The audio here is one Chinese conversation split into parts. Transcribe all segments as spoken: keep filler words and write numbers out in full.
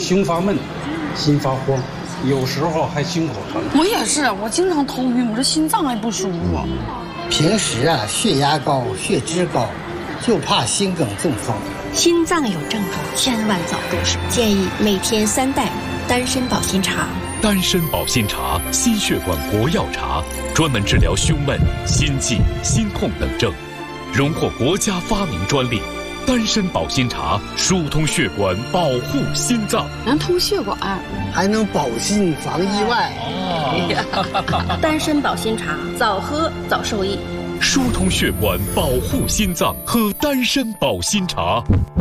胸发闷、心发慌，有时候还胸口疼。 我也是，我经常头晕，我这心脏还不舒服。 平时啊，血压高、血脂高，就怕心梗中风。 心脏有症状，千万早重视。建议每天三袋丹参保心茶。 丹参保心茶，心血管国药茶，专门治疗胸闷、心悸、心痛等症，荣获国家发明专利。丹参保心茶疏通血管，保护心脏， 能通血管， 还能保心防意外。 哦、丹参保心茶，早喝早受益。 疏通血管，保护心脏，喝丹参保心茶。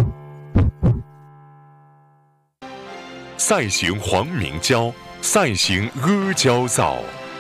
赛行黄明胶，赛行阿胶皂。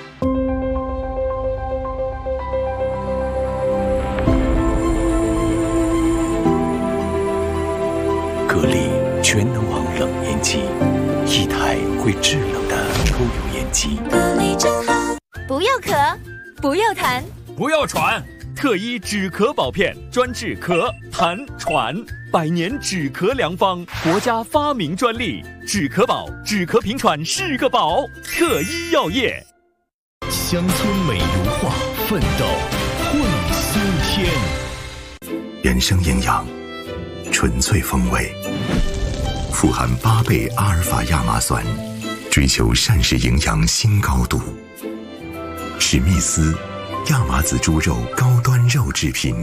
格力全能王冷烟机，一台会制冷的抽油烟机。 格力真好，不要咳，不要痰， 不要喘。特一止咳宝片，专治咳、痰、喘，百年止咳良方，国家发明专利。止咳宝，止咳平喘是个宝。特一药业。 乡村美如画，奋斗会苏天。 原生营养，纯粹风味，富含八倍阿尔法亚麻酸，追求膳食营养新高度。史密斯亚麻籽猪肉高端肉制品。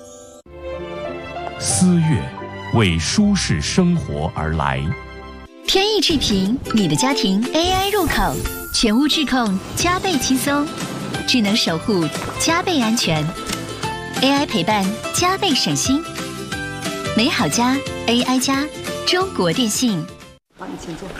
思悦，为舒适生活而来。 天意智频，你的家庭 A I 入口，全屋智控加倍轻松，智能守护加倍安全 ，A I 陪伴加倍省心。美好家 A I 加，中国电信。 好，你请坐。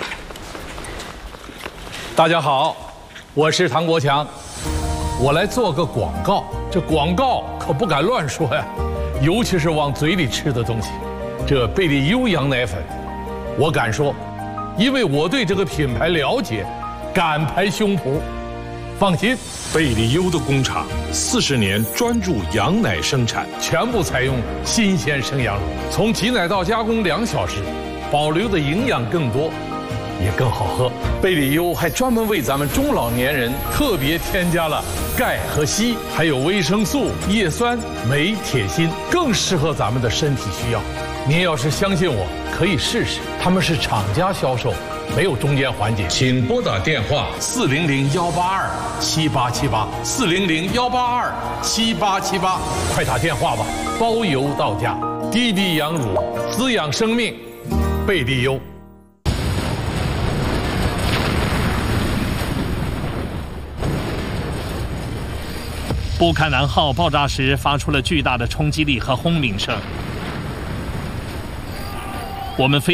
大家好，我是唐国强。我来做个广告，这广告可不敢乱说呀，尤其是往嘴里吃的东西。这贝利优羊奶粉，我敢说，因为我对这个品牌了解，敢拍胸脯。放心， 贝利优的工厂四十年专注羊奶生产， 全部采用新鲜生羊乳，从挤奶到加工两小时，保留的营养更多。也更好喝。贝利优还专门为咱们中老年人特别添加了钙和硒，还有维生素、叶酸、镁、铁、锌，更适合咱们的身体需要。您要是相信我，可以试试。他们是厂家销售，没有中间环节。请拨打电话四零零幺八二七八七八四零零幺八二七八七八，快打电话吧，包邮到家。低低羊乳，滋养生命，贝利优。 布坎南号爆炸时发出了巨大的冲击力和轰鸣声。我们飞